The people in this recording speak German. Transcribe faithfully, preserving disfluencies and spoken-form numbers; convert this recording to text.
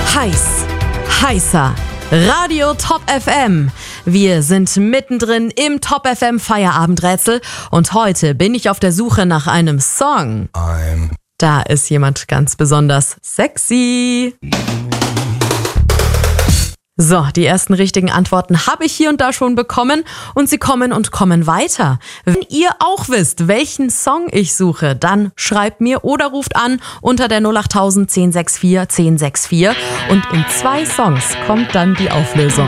Heiß, heißer Radio Top F M. Wir sind mittendrin im Top F M Feierabendrätsel und heute bin ich auf der Suche nach einem Song. I'm Da ist jemand ganz besonders sexy. So, die ersten richtigen Antworten habe ich hier und da schon bekommen und sie kommen und kommen weiter. Wenn ihr auch wisst, welchen Song ich suche, dann schreibt mir oder ruft an unter der null acht null null eins null sechs vier eins null sechs vier und in zwei Songs kommt dann die Auflösung.